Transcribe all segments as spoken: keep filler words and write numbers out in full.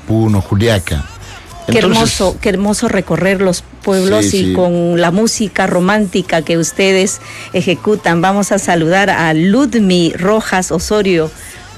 Puno, Juliaca. Qué hermoso, qué hermoso recorrer los pueblos sí, y sí. con la música romántica que ustedes ejecutan. Vamos a saludar a Ludmi Rojas Osorio,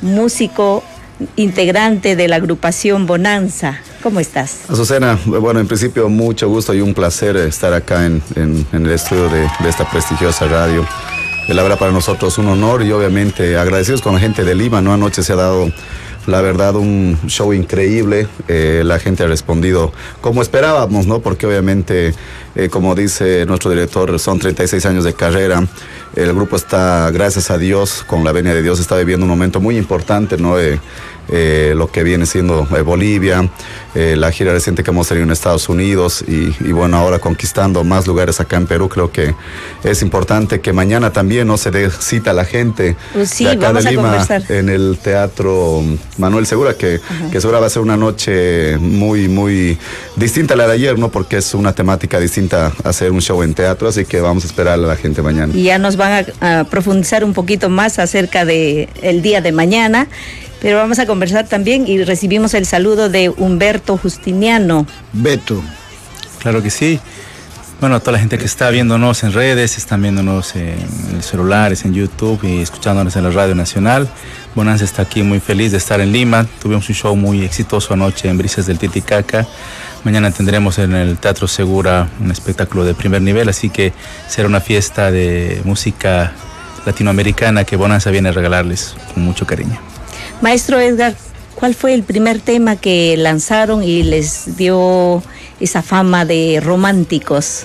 músico integrante de la agrupación Bonanza. ¿Cómo estás? Azucena, bueno, en principio mucho gusto y un placer estar acá en, en, en el estudio de, de esta prestigiosa radio. La verdad para nosotros un honor y obviamente agradecidos con la gente de Lima, ¿no? Anoche se ha dado, la verdad, un show increíble. Eh, la gente ha respondido como esperábamos, ¿no? Porque obviamente, eh, como dice nuestro director, son treinta y seis años de carrera. El grupo está, gracias a Dios, con la venia de Dios, está viviendo un momento muy importante, ¿no? Eh, eh, lo que viene siendo eh, Bolivia, eh, la gira reciente que hemos tenido en Estados Unidos y, y bueno, ahora conquistando más lugares acá en Perú. Creo que es importante que mañana también no se dé cita a la gente pues sí, de acá vamos de Lima a conversar en el Teatro Manuel Segura, que, que seguro va a ser una noche muy, muy distinta a la de ayer, ¿no? Porque es una temática distinta a hacer un show en teatro, así que vamos a esperar a la gente mañana. Y ya nos van a, a profundizar un poquito más acerca de el día de mañana, pero vamos a conversar también y recibimos el saludo de Humberto Justiniano. Beto. Claro que sí. Bueno, a toda la gente que está viéndonos en redes, están viéndonos en los celulares, en YouTube y escuchándonos en la Radio Nacional. Bonanza está aquí muy feliz de estar en Lima. Tuvimos un show muy exitoso anoche en Brisas del Titicaca. Mañana tendremos en el Teatro Segura un espectáculo de primer nivel, así que será una fiesta de música latinoamericana que Bonanza viene a regalarles con mucho cariño. Maestro Edgar, ¿cuál fue el primer tema que lanzaron y les dio esa fama de románticos?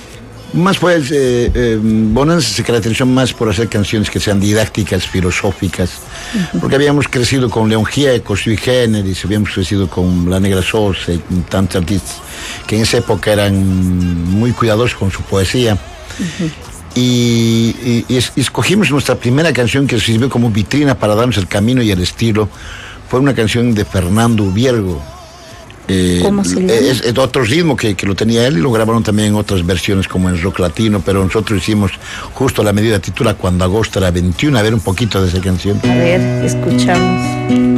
Más pues, eh, eh, Bonanza se caracterizó más por hacer canciones que sean didácticas, filosóficas, uh-huh. porque habíamos crecido con León Gieco, Sui Generis, habíamos crecido con La Negra Sosa y con tantos artistas que en esa época eran muy cuidadosos con su poesía. Uh-huh. Y, y, y, es, y escogimos nuestra primera canción que sirvió como vitrina para darnos el camino y el estilo. Fue una canción de Fernando Viergo. Eh, ¿Cómo se llama? Es, es otro ritmo que, que lo tenía él y lo grabaron también en otras versiones como en rock latino, pero nosotros hicimos justo la medida titula Cuando agosto era veintiuno. A ver un poquito de esa canción. A ver, escuchamos.